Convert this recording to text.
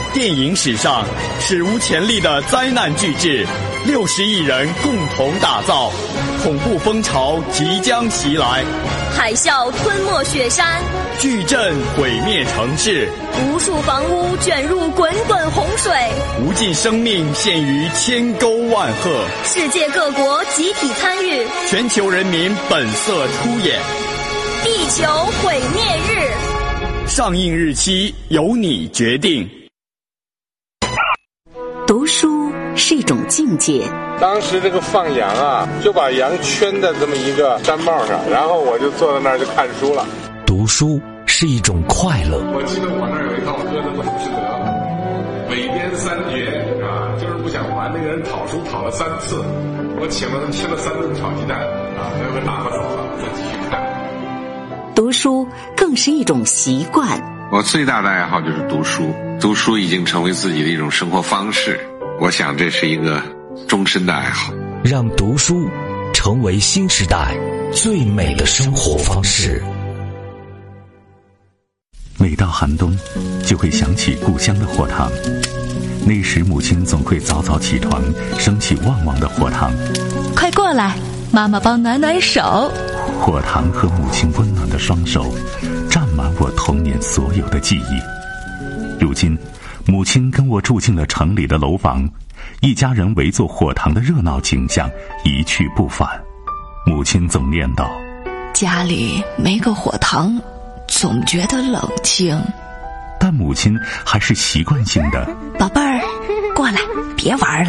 电影史上史无前例的灾难巨制，60亿人共同打造，恐怖风潮即将袭来， 海啸吞没雪山， 巨震毁灭城市， 无数房屋卷入滚滚洪水， 无尽生命陷于千沟万壑， 世界各国集体参与， 全球人民本色出演， 地球毁灭日。 上映日期由你决定。 读书是一种境界。 当时这个放羊啊，就把羊圈在这么一个毡帽上，然后我就坐在那儿就看书了。 读书是一种快乐。 我记得我那儿有一套歌的祖师德，北边三绝啊，就是不想还那个人讨书讨了3次，我请了他吃了3顿炒鸡蛋啊，最后打发走了，再继续看。 读书更是一种习惯。 我最大的爱好就是读书，读书已经成为自己的一种生活方式，我想这是一个终身的爱好。 让读书成为新时代最美的生活方式。 每到寒冬，就会想起故乡的火塘。那时母亲总会早早起床，升起旺旺的火塘。 快过来，妈妈帮暖暖手。 火塘和母亲温暖的双手，占满我童年所有的记忆。如今，母亲跟我住进了城里的楼房，一家人围坐火塘的热闹景象一去不返。母亲总念叨： 家里没个火塘，总觉得冷清。 但母亲还是习惯性的： 宝贝儿，过来，别玩了。